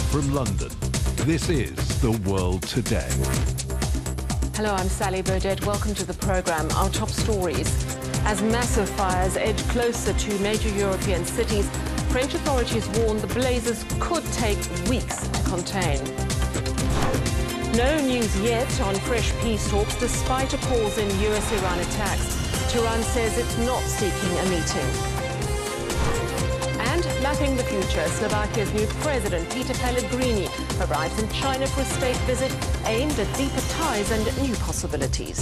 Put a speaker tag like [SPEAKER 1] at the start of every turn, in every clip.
[SPEAKER 1] From London, this is The World Today.
[SPEAKER 2] Hello, I'm Sally Burdett. Welcome to the programme. Our top stories. As massive fires edge closer to major European cities, French authorities warn the blazes could take weeks to contain. No news yet on fresh peace talks despite calls in US-Iran attacks. Tehran says it's not seeking a meeting. And mapping the future, Slovakia's new president, Peter Pellegrini, arrives in China for a state visit aimed at deeper ties and new possibilities.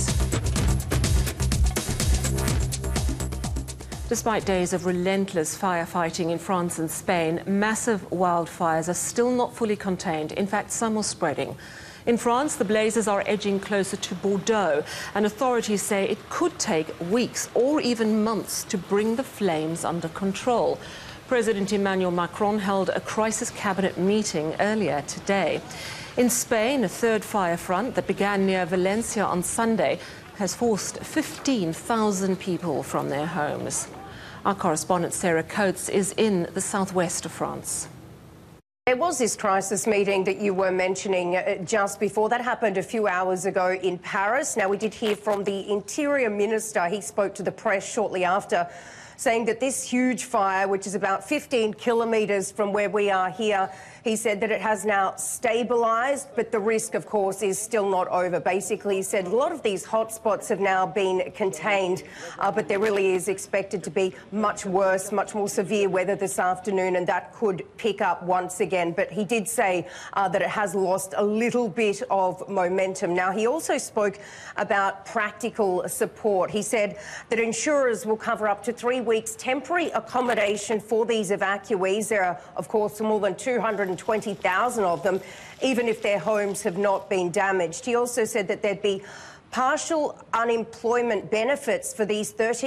[SPEAKER 2] Despite days of relentless firefighting in France and Spain, massive wildfires are still not fully contained. In fact, some are spreading. In France, the blazes are edging closer to Bordeaux, and authorities say it could take weeks or even months to bring the flames under control. President Emmanuel Macron held a crisis cabinet meeting earlier today. In Spain, a third fire front that began near Valencia on Sunday has forced 15,000 people from their homes. Our correspondent Sarah Coates is in the southwest of France.
[SPEAKER 3] There was this crisis meeting that you were mentioning just before. That happened a few hours ago in Paris. Now, we did hear from the Interior Minister. He spoke to the press shortly after, saying that this huge fire, which is about 15 kilometres from where we are here, he said that it has now stabilised, but the risk, of course, is still not over. Basically, he said a lot of these hotspots have now been contained, but there really is expected to be much worse, much more severe weather this afternoon, and that could pick up once again. But he did say that it has lost a little bit of momentum. Now, he also spoke about practical support. He said that insurers will cover up to 3 weeks temporary accommodation for these evacuees. There are, of course, more than 220,000 of them, even if their homes have not been damaged. He also said that there'd be partial unemployment benefits for these 13